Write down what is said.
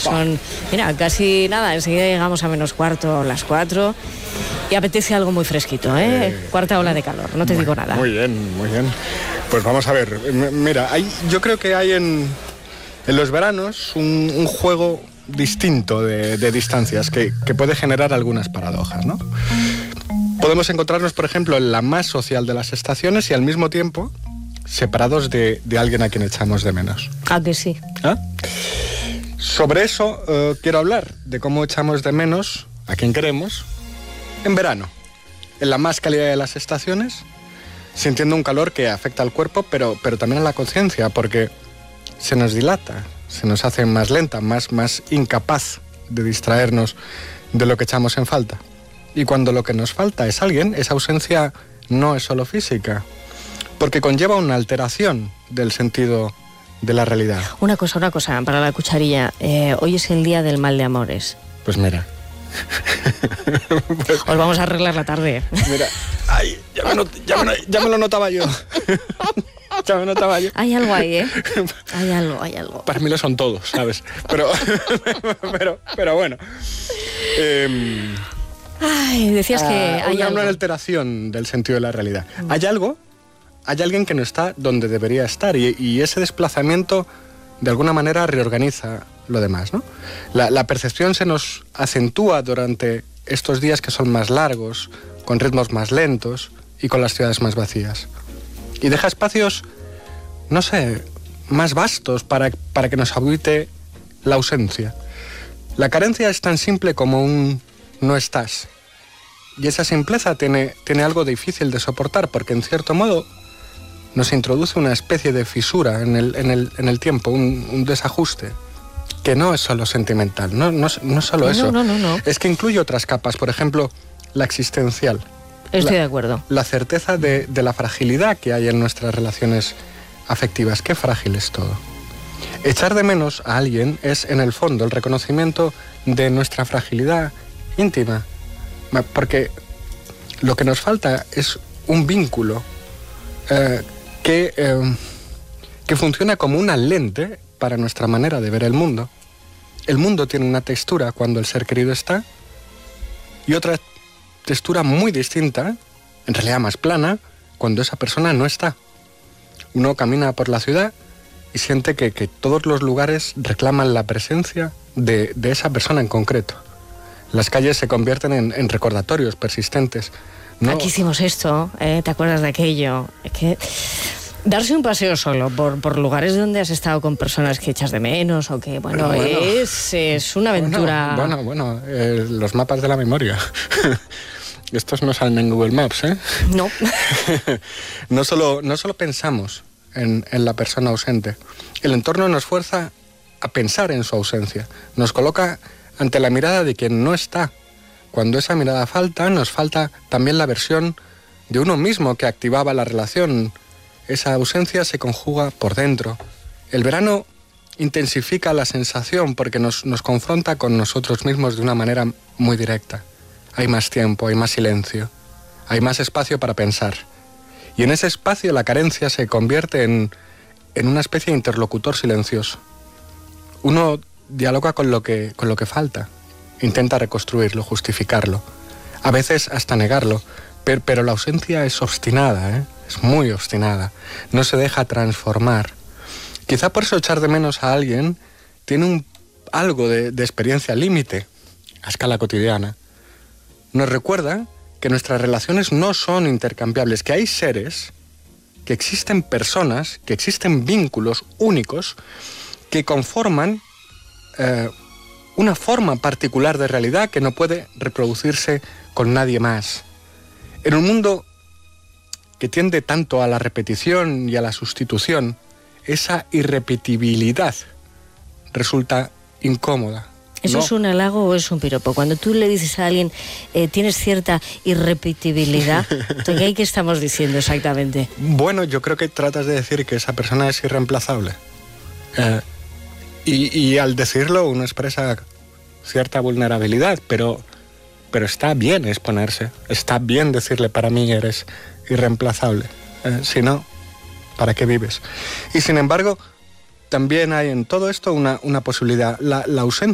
son, mira, casi nada, enseguida llegamos a -4, las 4, y apetece algo muy fresquito, cuarta ola de calor, no te digo nada. Muy bien, muy bien. Pues vamos a ver, mira, yo creo que hay en los veranos un juego distinto de distancias que puede generar algunas paradojas, ¿no? Podemos encontrarnos, por ejemplo, en la más social de las estaciones y al mismo tiempo separados de alguien a quien echamos de menos. ¿A que sí? ¿Ah? Sobre eso quiero hablar, de cómo echamos de menos a quien queremos en verano, en la más cálida de las estaciones, sintiendo un calor que afecta al cuerpo, pero también a la conciencia, porque se nos dilata, se nos hace más lenta, más incapaz de distraernos de lo que echamos en falta. Y cuando lo que nos falta es alguien, esa ausencia no es solo física, porque conlleva una alteración del sentido de la realidad. Una cosa, para la cucharilla. Hoy es el día del mal de amores. Pues mira. Os vamos a arreglar la tarde. Mira, ay, ya me lo notaba yo. Ya me notaba yo. Hay algo ahí, ¿eh? Hay algo. Para mí lo son todos, ¿sabes? Pero bueno. Ay, decías que hay una alteración del sentido de la realidad. Hay alguien que no está donde debería estar y ese desplazamiento de alguna manera reorganiza lo demás, ¿no? La percepción se nos acentúa durante estos días que son más largos, con ritmos más lentos y con las ciudades más vacías. Y deja espacios, no sé, más vastos para que nos habite la ausencia. La carencia es tan simple como un no estás. Y esa simpleza tiene algo difícil de soportar, porque en cierto modo nos introduce una especie de fisura en el tiempo, un desajuste, que no es solo sentimental, no solo eso. No. Es que incluye otras capas, por ejemplo, la existencial. Estoy de acuerdo. La certeza de la fragilidad que hay en nuestras relaciones afectivas. Qué frágil es todo. Echar de menos a alguien es, en el fondo, el reconocimiento de nuestra fragilidad íntima. Porque lo que nos falta es un vínculo que funciona como una lente para nuestra manera de ver el mundo. El mundo tiene una textura cuando el ser querido está y otra textura muy distinta, en realidad más plana, cuando esa persona no está. Uno camina por la ciudad y siente que todos los lugares reclaman la presencia de esa persona en concreto. Las calles se convierten en recordatorios persistentes. ¿No? Aquí hicimos esto, ¿te acuerdas de aquello? Es que darse un paseo solo por lugares donde has estado con personas que echas de menos o que, bueno. Es una aventura. Bueno, los mapas de la memoria. Estos no salen en Google Maps, ¿eh? No. No solo pensamos en la persona ausente. El entorno nos fuerza a pensar en su ausencia. Nos coloca ante la mirada de quien no está. Cuando esa mirada falta, nos falta también la versión de uno mismo que activaba la relación. Esa ausencia se conjuga por dentro. El verano intensifica la sensación porque nos confronta con nosotros mismos de una manera muy directa. Hay más tiempo, hay más silencio, hay más espacio para pensar. Y en ese espacio la carencia se convierte en una especie de interlocutor silencioso. Uno dialoga con lo que falta, intenta reconstruirlo, justificarlo, a veces hasta negarlo, pero la ausencia es obstinada, es muy obstinada, no se deja transformar. Quizá por eso echar de menos a alguien tiene algo de experiencia límite a escala cotidiana. Nos recuerda que nuestras relaciones no son intercambiables, que hay seres, que existen personas, que existen vínculos únicos que conforman una forma particular de realidad que no puede reproducirse con nadie más. En un mundo que tiende tanto a la repetición y a la sustitución, esa irrepetibilidad resulta incómoda. ¿Eso es un halago o es un piropo? Cuando tú le dices a alguien, tienes cierta irrepetibilidad, ¿qué estamos diciendo exactamente? Bueno, yo creo que tratas de decir que esa persona es irreemplazable. Y al decirlo uno expresa cierta vulnerabilidad, pero está bien exponerse, está bien decirle, para mí eres irreemplazable. Si no, ¿para qué vives? Y sin embargo, también hay en todo esto una posibilidad. La ausencia